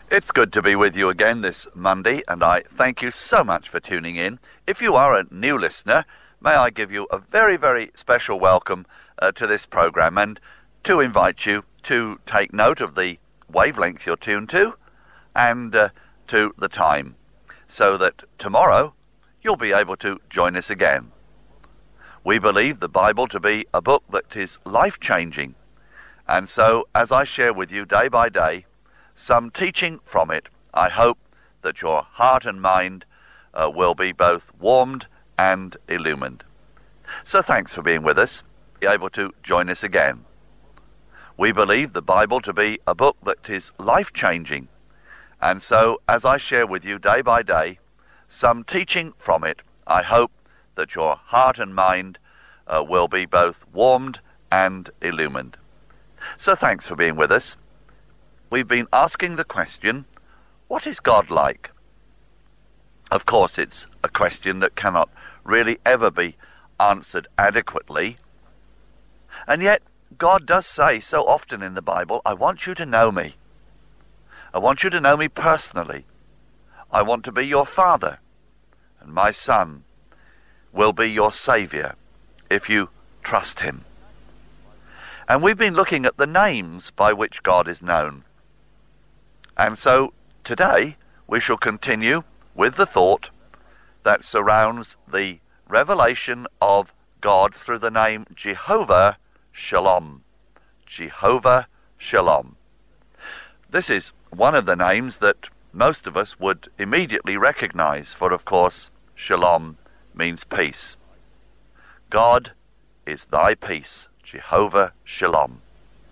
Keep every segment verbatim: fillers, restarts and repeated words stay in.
It's good to be with you again this Monday, and I thank you so much for tuning in. If you are a new listener, may I give you a very, very special welcome uh, to this program, and to invite you to take note of the wavelength you're tuned to, and uh, to the time, so that tomorrow you'll be able to join us again. We believe the Bible to be a book that is life-changing, and so as I share with you day by day some teaching from it, I hope that your heart and mind uh, will be both warmed and illumined. So thanks for being with us, be able to join us again. We believe the Bible to be a book that is life-changing, and so as I share with you day by day some teaching from it, I hope that your heart and mind uh, will be both warmed and illumined. So thanks for being with us. We've been asking the question, what is God like? Of course, it's a question that cannot really ever be answered adequately. And yet, God does say so often in the Bible, I want you to know me. I want you to know me personally. I want to be your Father, and my Son will be your Saviour if you trust him. And we've been looking at the names by which God is known. And so today we shall continue with the thought that surrounds the revelation of God through the name Jehovah Shalom. Jehovah Shalom. This is one of the names that most of us would immediately recognize, for of course Shalom means peace. God is thy peace, Jehovah Shalom.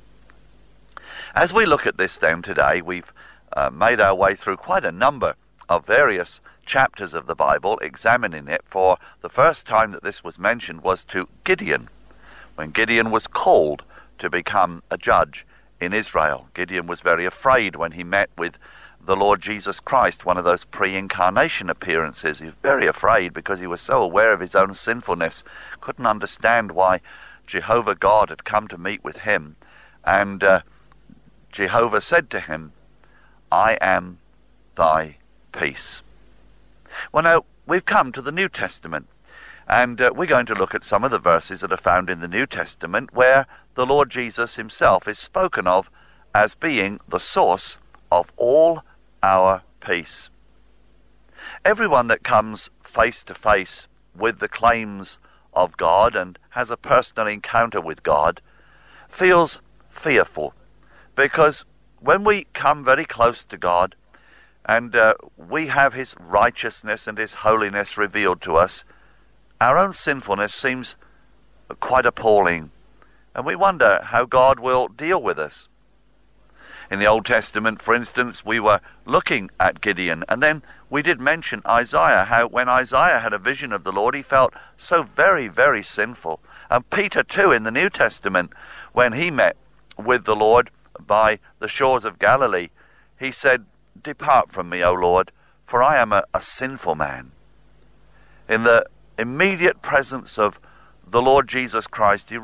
As we look at this then today, we've Uh, made our way through quite a number of various chapters of the Bible, examining it. For the first time that this was mentioned was to Gideon, when Gideon was called to become a judge in Israel. Gideon was very afraid when he met with the Lord Jesus Christ, one of those pre-incarnation appearances. He was very afraid because he was so aware of his own sinfulness, couldn't understand why Jehovah God had come to meet with him. And uh, Jehovah said to him, I am thy peace. Well, now, we've come to the New Testament, and uh, we're going to look at some of the verses that are found in the New Testament where the Lord Jesus himself is spoken of as being the source of all our peace. Everyone that comes face to face with the claims of God and has a personal encounter with God feels fearful, because when we come very close to God and uh, we have his righteousness and his holiness revealed to us, our own sinfulness seems quite appalling, and we wonder how God will deal with us. In the Old Testament, for instance, we were looking at Gideon, and then we did mention Isaiah, how when Isaiah had a vision of the Lord, he felt so very, very sinful. And Peter too, in the New Testament, when he met with the Lord by the shores of Galilee, he said, Depart from me, O Lord, for I am a, a sinful man. In the immediate presence of the Lord Jesus Christ, he